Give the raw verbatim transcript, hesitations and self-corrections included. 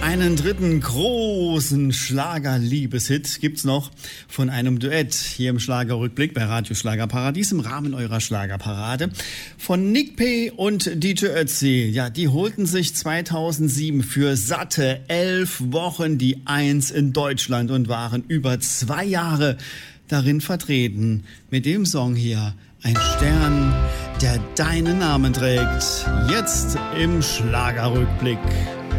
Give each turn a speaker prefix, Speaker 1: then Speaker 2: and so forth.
Speaker 1: einen dritten großen Schlager-Liebeshit gibt's noch von einem Duett hier im Schlagerrückblick bei Radio Schlagerparadies im Rahmen eurer Schlagerparade von Nick P. und D J Ötzi. Ja, die holten sich zweitausendsieben für satte elf Wochen die Eins in Deutschland und waren über zwei Jahre darin vertreten mit dem Song hier. Ein Stern, der deinen Namen trägt. Jetzt im Schlagerrückblick.